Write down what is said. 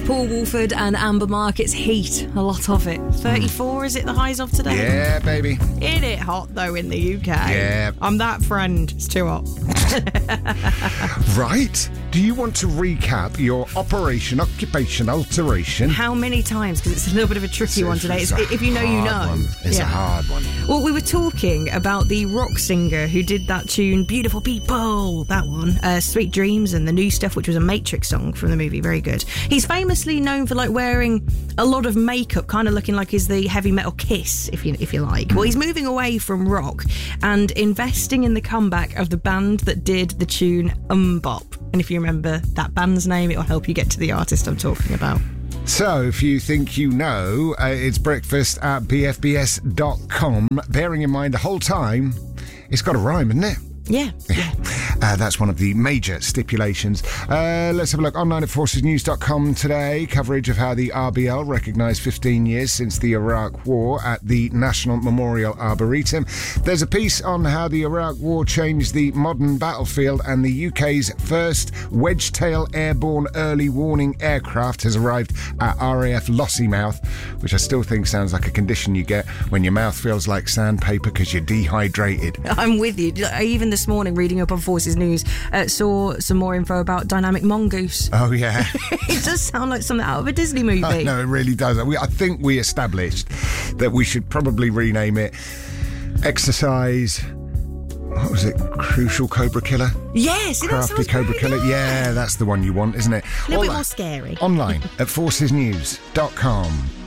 Paul Woolford and Amber Mark. It's heat, a lot of it. 34, is it the highs of today? Yeah, baby. Isn't it hot, though, in the UK? Yeah. I'm that friend. It's too hot. Right. Do you want to recap your Operation Occupation Alteration? How many times? Because it's a little bit of a tricky one today. If you know, you know. It's a hard one. Well, we were talking about the rock singer who did that tune, Beautiful People, that one, Sweet Dreams, and the new stuff, which was a Matrix song from the movie. Very good. He's famously known for wearing a lot of makeup, kind of looking like he's the heavy metal Kiss, if you like. Well, he's moving away from rock and investing in the comeback of the band that did the tune Bop. And if you remember that band's name, it will help you get to the artist I'm talking about. So, if you think you know, it's breakfast at bfbs.com. Bearing in mind the whole time, it's got a rhyme, isn't it? Yeah. That's one of the major stipulations. Let's have a look online at forcesnews.com today. Coverage of how the RBL recognised 15 years since the Iraq War at the National Memorial Arboretum. There's a piece on how the Iraq War changed the modern battlefield, and the UK's first wedge-tail airborne early warning aircraft has arrived at RAF Lossiemouth, which I still think sounds like a condition you get when your mouth feels like sandpaper because you're dehydrated. I'm with you. Even this morning, reading up on Forces News, saw some more info about Dynamic Mongoose. Oh, yeah. It does sound like something out of a Disney movie. No, it really does. I think we established that we should probably rename it Exercise... What was it? Crucial Cobra Killer? Yes, Crafty Cobra Killer. Good. Yeah, that's the one you want, isn't it? A little bit more scary. Online at forcesnews.com.